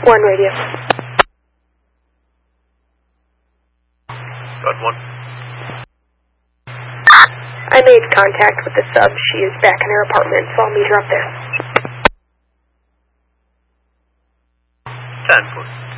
1 radio. Got 1. I made contact with the sub. She is back in her apartment, so I'll meet her up there. 10 foot.